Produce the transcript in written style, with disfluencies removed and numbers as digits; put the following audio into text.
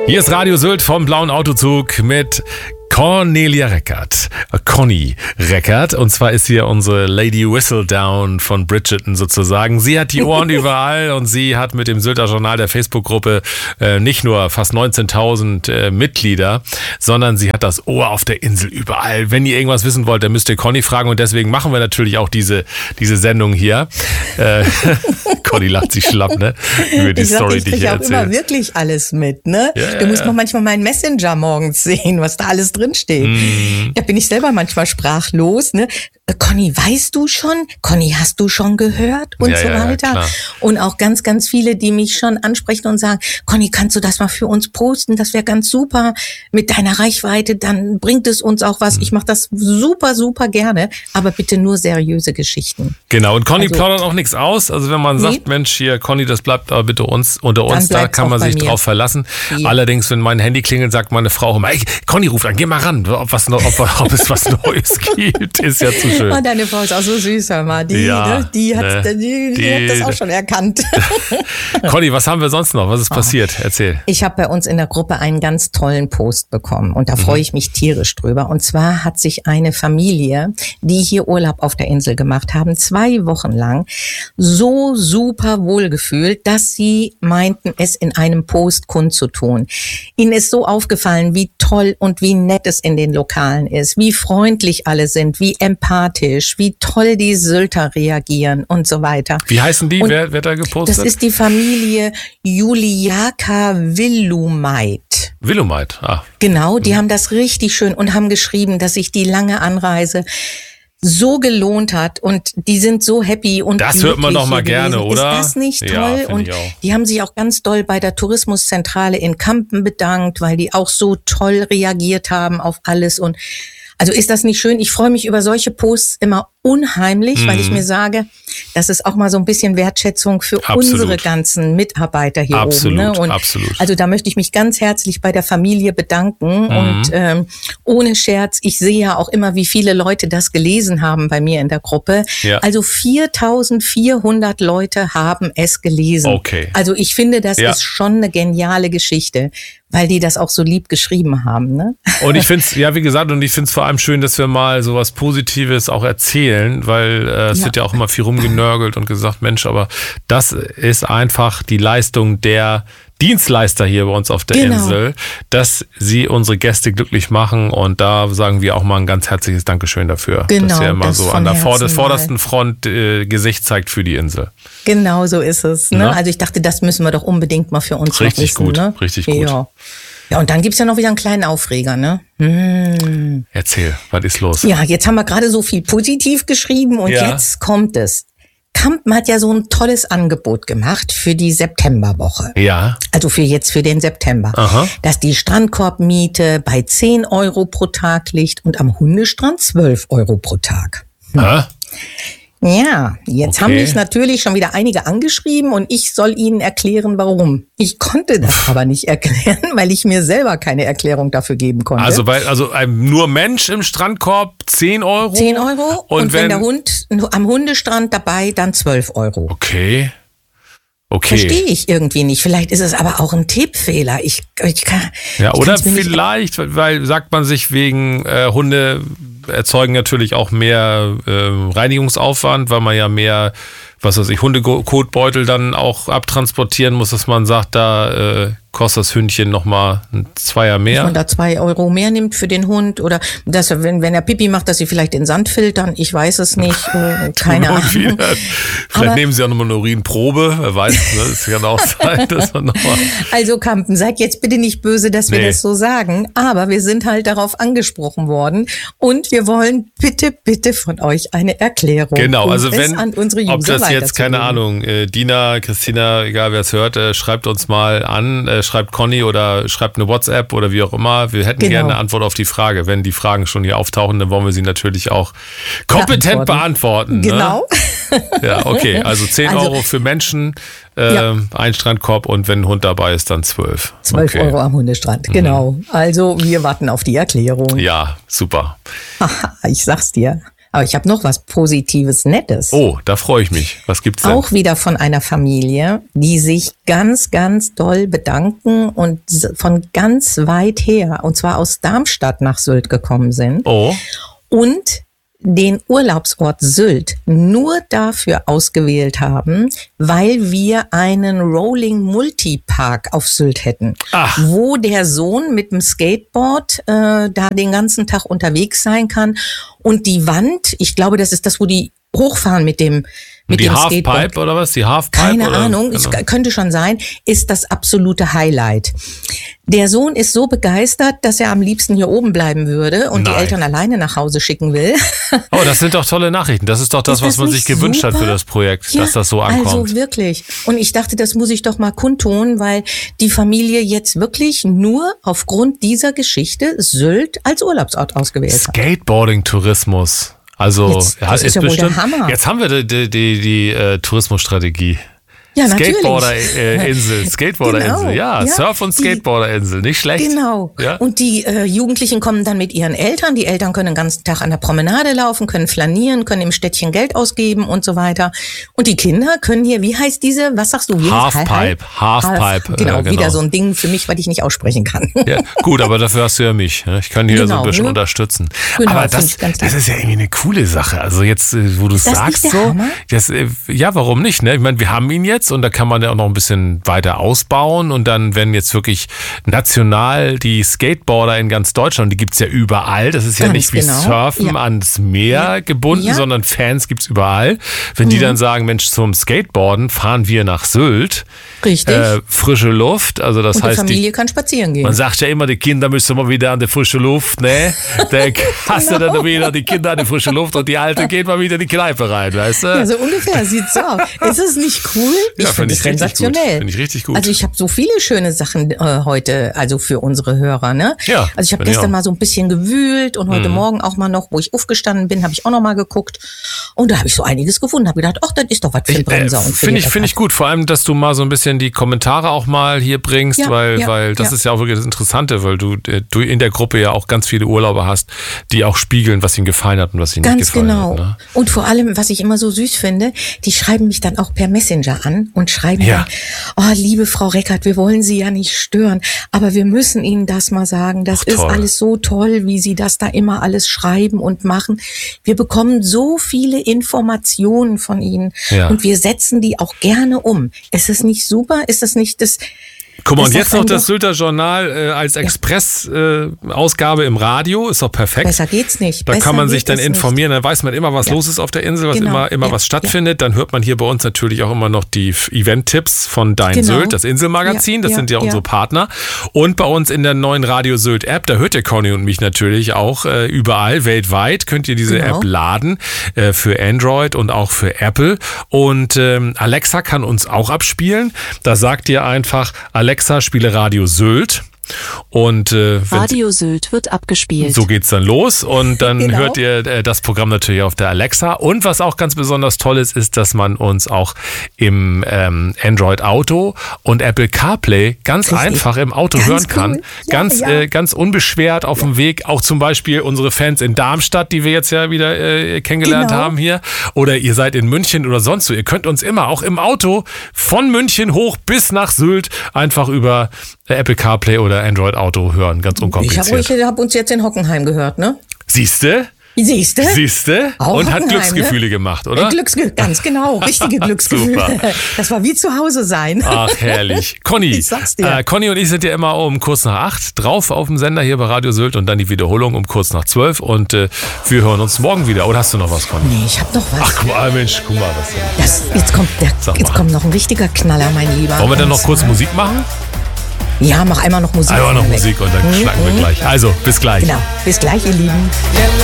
Hier ist Radio Sylt vom Blauen Autozug mit Cornelia Reckert, Conny Reckert. Und zwar ist hier unsere Lady Whistledown von Bridgerton sozusagen. Sie hat die Ohren überall und sie hat mit dem Sylter Journal der Facebook-Gruppe nicht nur fast 19.000 Mitglieder, sondern sie hat das Ohr auf der Insel überall. Wenn ihr irgendwas wissen wollt, dann müsst ihr Conny fragen und deswegen machen wir natürlich auch diese Sendung hier. Conny lacht sich schlapp, ne? Über die Story, die ich hier erzähle. Ich kriege auch immer wirklich alles mit, ne? Ja, du musst noch manchmal meinen Messenger morgens sehen, was da alles drin steht. Da bin ich selber manchmal sprachlos, ne? Conny, weißt du schon? Conny, hast du schon gehört? Und so weiter. Ja, und auch ganz, ganz viele, die mich schon ansprechen und sagen, Conny, kannst du das mal für uns posten? Das wäre ganz super. Mit deiner Reichweite, dann bringt es uns auch was. Ich mache das super, super gerne, aber bitte nur seriöse Geschichten. Genau, und Conny plaudert auch nichts aus. Also wenn man sagt, Mensch, hier, Conny, das bleibt aber bitte unter uns, da kann man sich drauf verlassen. Ja. Allerdings, wenn mein Handy klingelt, sagt meine Frau immer, ey, Conny ruft an, geh mal ran, ob es was Neues gibt, ist ja zu schön. Oh, deine Frau ist auch so süß, hör mal. Die hat das auch schon erkannt. Conny, was haben wir sonst noch? Was ist passiert? Erzähl. Ich habe bei uns in der Gruppe einen ganz tollen Post bekommen und da freue ich mich tierisch drüber. Und zwar hat sich eine Familie, die hier Urlaub auf der Insel gemacht haben, 2 Wochen lang so super wohlgefühlt, dass sie meinten, es in einem Post kundzutun. Ihnen ist so aufgefallen, wie toll und wie nett es in den Lokalen ist, wie freundlich alle sind, wie empathisch, wie toll die Sylter reagieren und so weiter. Wie heißen die? Wer da gepostet? Das ist die Familie Juliaka Willumeit. Willumeit, Genau, die haben das richtig schön und haben geschrieben, dass sich die lange Anreise so gelohnt hat und die sind so happy und das hört man doch mal gerne, oder? Ist das nicht toll? Und die haben sich auch ganz doll bei der Tourismuszentrale in Kampen bedankt, weil die auch so toll reagiert haben auf alles und also ist das nicht schön? Ich freue mich über solche Posts immer unheimlich, weil ich mir sage, das ist auch mal so ein bisschen Wertschätzung für unsere ganzen Mitarbeiter hier oben. Ne? Und absolut. Also da möchte ich mich ganz herzlich bei der Familie bedanken und ohne Scherz, ich sehe ja auch immer, wie viele Leute das gelesen haben bei mir in der Gruppe. Ja. Also 4.400 Leute haben es gelesen. Okay. Also ich finde, das ist schon eine geniale Geschichte, weil die das auch so lieb geschrieben haben. Ne? Und ich finde es, wie gesagt, und ich finde es vor allem schön, dass wir mal sowas Positives auch erzählen, weil es wird ja auch immer viel rumgenörgelt und gesagt, Mensch, aber das ist einfach die Leistung der Dienstleister hier bei uns auf der Insel, dass sie unsere Gäste glücklich machen und da sagen wir auch mal ein ganz herzliches Dankeschön dafür, dass ihr immer so an der vordersten Front Gesicht zeigt für die Insel. Genau so ist es. Ne? Also ich dachte, das müssen wir doch unbedingt mal für uns richtig noch wissen. Gut, ne? Richtig gut. Ja, und dann gibt's ja noch wieder einen kleinen Aufreger, ne? Erzähl, was ist los? Ja, jetzt haben wir gerade so viel positiv geschrieben und jetzt kommt es. Kampen hat ja so ein tolles Angebot gemacht für die Septemberwoche. Ja. Also für den September. Aha. Dass die Strandkorbmiete bei 10 Euro pro Tag liegt und am Hundestrand 12 Euro pro Tag. Ja, jetzt haben mich natürlich schon wieder einige angeschrieben und ich soll ihnen erklären, warum. Ich konnte das aber nicht erklären, weil ich mir selber keine Erklärung dafür geben konnte. Also nur Mensch im Strandkorb 10 Euro? 10 Euro und wenn der Hund am Hundestrand dabei, dann 12 Euro. Okay. Verstehe ich irgendwie nicht. Vielleicht ist es aber auch ein Tippfehler. Ich kann. Ja, oder vielleicht, weil sagt man sich wegen Hunde erzeugen natürlich auch mehr Reinigungsaufwand, weil man ja mehr, Hundekotbeutel dann auch abtransportieren muss, dass man sagt, da kostet das Hündchen nochmal ein Zweier mehr. Dass man da 2 Euro mehr nimmt für den Hund oder dass er, wenn er Pipi macht, dass sie vielleicht den Sand filtern. Ich weiß es nicht. Keine Ahnung. Vielleicht nehmen sie auch nochmal eine Urinprobe. Wer weiß, ne? Das kann auch sein, dass man nochmal. Also Kampen, sag jetzt bitte nicht böse, dass wir das so sagen. Aber wir sind halt darauf angesprochen worden und wir wollen bitte von euch eine Erklärung. Genau, also wenn, an unsere User ob das jetzt, keine Ahnung, Dina, Christina, egal wer es hört, schreibt uns mal an, schreibt Conny oder schreibt eine WhatsApp oder wie auch immer. Wir hätten gerne eine Antwort auf die Frage. Wenn die Fragen schon hier auftauchen, dann wollen wir sie natürlich auch kompetent beantworten. Genau. Ne? Ja, okay. Also 10 Euro für Menschen, ein Strandkorb und wenn ein Hund dabei ist, dann 12. 12 Euro am Hundestrand, genau. Also wir warten auf die Erklärung. Ja, super. Ich sag's dir. Aber ich habe noch was Positives, Nettes. Oh, da freue ich mich. Was gibt's denn? Auch wieder von einer Familie, die sich ganz, ganz doll bedanken und von ganz weit her, und zwar aus Darmstadt nach Sylt gekommen sind. Oh. Und den Urlaubsort Sylt nur dafür ausgewählt haben, weil wir einen Rolling Multipark auf Sylt hätten. Ach. Wo der Sohn mit dem Skateboard da den ganzen Tag unterwegs sein kann. Und die Wand, ich glaube, das ist das, wo die hochfahren mit dem Skateboard. Halfpipe oder was? Die Halfpipe? Keine oder? Ahnung, Genau. es könnte schon sein, ist das absolute Highlight. Der Sohn ist so begeistert, dass er am liebsten hier oben bleiben würde und Nein. die Eltern alleine nach Hause schicken will. Oh, das sind doch tolle Nachrichten. Das ist doch das, Ist was das man nicht sich gewünscht hat super? für das Projekt, Ja, dass das so ankommt. Also wirklich. Und ich dachte, das muss ich doch mal kundtun, weil die Familie jetzt wirklich nur aufgrund dieser Geschichte Sylt als Urlaubsort ausgewählt hat. Skateboarding-Tourismus. Also, Jetzt, das ist ja wohl der Hammer. Jetzt haben wir die Tourismusstrategie. Ja, natürlich. Skateboarder-Insel, Skateboarder-Insel, Genau, ja, ja. Surf- und Skateboarder-Insel, nicht schlecht. Genau. Ja? Und die Jugendlichen kommen dann mit ihren Eltern. Die Eltern können den ganzen Tag an der Promenade laufen, können flanieren, können im Städtchen Geld ausgeben und so weiter. Und die Kinder können hier, wie heißt diese, was sagst du? Wie Halfpipe. Genau, genau. wieder so ein Ding für mich, was ich nicht aussprechen kann. Ja, gut, aber dafür hast du ja mich. Ne? Ich kann hier so Genau, ein bisschen ne? unterstützen. Genau, aber finde ich ganz das toll. ist ja irgendwie eine coole Sache. Also jetzt, wo du es das sagst nicht der so, Hammer? ja, warum nicht? Ne? Ich meine, wir haben ihn jetzt und da kann man ja auch noch ein bisschen weiter ausbauen und dann, wenn jetzt wirklich national die Skateboarder in ganz Deutschland, die gibt's ja überall. Das ist ja Ganz nicht wie genau. Surfen Ja. ans Meer gebunden, Ja. sondern Fans gibt's überall. Wenn die dann sagen, Mensch, zum Skateboarden fahren wir nach Sylt. Richtig. Frische Luft, also das Und die heißt, Familie kann spazieren gehen. man sagt ja immer, die Kinder müssen mal wieder an die frische Luft, ne? Da hast du dann wieder die Kinder an die frische Luft und die Alte geht mal wieder in die Kneipe rein, weißt du? Ja, so ungefähr sieht's so aus. Ist es nicht cool? Ich finde es sensationell. Finde ich richtig gut. Also ich habe so viele schöne Sachen heute, also für unsere Hörer, ne? Ja, Also ich habe bin ich gestern auch. mal so ein bisschen gewühlt und heute Morgen auch mal noch, wo ich aufgestanden bin, habe ich auch noch mal geguckt und da habe ich so einiges gefunden. Habe gedacht, ach, das ist doch was für ein Bremser und für Finde ich gut, vor allem, dass du mal so ein bisschen die Kommentare auch mal hier bringst, Ja, weil das ja. ist ja auch wirklich das Interessante, weil du in der Gruppe ja auch ganz viele Urlauber hast, die auch spiegeln, was ihnen gefallen hat und was ihnen nicht Ganz gefallen genau. hat. Ne? Und vor allem, was ich immer so süß finde, die schreiben mich dann auch per Messenger an und schreiben Ja. dann, oh, liebe Frau Reckert, wir wollen Sie ja nicht stören, aber wir müssen Ihnen das mal sagen. Das Ach, ist toll. alles so toll, wie Sie das da immer alles schreiben und machen. Wir bekommen so viele Informationen von Ihnen Ja. und wir setzen die auch gerne um. Ist es nicht super? Ist das nicht das... Guck mal, Das und jetzt sagt noch einem das doch- Sylter Journal als Express-Ausgabe im Radio, ist doch perfekt. Besser geht's nicht. Da Besser kann man sich geht dann es informieren, dann weiß man immer, was Ja. los ist auf der Insel, was Genau. immer Ja. was stattfindet. Dann hört man hier bei uns natürlich auch immer noch die Event-Tipps von Dein Genau. Sylt, das Inselmagazin, Ja, das ja, sind ja ja. unsere Partner. Und bei uns in der neuen Radio Sylt App, da hört ihr Conny und mich natürlich auch überall, weltweit, könnt ihr diese Genau. App laden für Android und auch für Apple. Und Alexa kann uns auch abspielen. Da sagt ihr einfach, Alexa, spiele Radio Sylt. Und wenn Radio Sylt wird abgespielt. so geht's dann los und dann Genau. hört ihr das Programm natürlich auf der Alexa. Und was auch ganz besonders toll ist, dass man uns auch im Android Auto und Apple CarPlay ganz Richtig. einfach im Auto Ganz hören kann. cool. Ja, Ganz unbeschwert auf dem Weg. Auch zum Beispiel unsere Fans in Darmstadt, die wir jetzt ja wieder kennengelernt Genau. haben hier. Oder ihr seid in München oder sonst wo. Ihr könnt uns immer auch im Auto von München hoch bis nach Sylt einfach über Apple CarPlay oder Android Auto hören. Ganz Ich unkompliziert. hab uns jetzt in Hockenheim gehört, ne? Siehste? Siehste? Auch Und hat Hockenheim, Glücksgefühle ne? gemacht, oder? Ganz genau, richtige Glücksgefühle. Super. Das war wie zu Hause sein. Ach, herrlich. Conny, Ich sag's dir. Conny und ich sind ja immer um kurz nach 8 drauf auf dem Sender hier bei Radio Sylt und dann die Wiederholung um kurz nach 12 und wir hören uns morgen wieder. Oder hast du noch was, Conny? Nee, ich hab noch was. Ach, guck mal, Mensch, guck mal, was denn? Jetzt mal. kommt noch ein richtiger Knaller, mein Lieber. Wollen wir dann noch Und kurz zwar- Musik machen? Ja, mach einmal noch Musik. Einmal noch vorneweg. Musik und dann schnacken wir gleich. Also, bis gleich. Genau. Bis gleich, ihr Lieben.